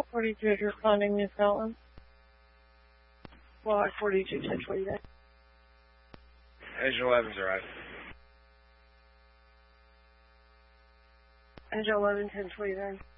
42 is responding, New Scotland. Well, 42, 10, 20 days. Agent 11's arrived. Agent 11, 10, 20 days.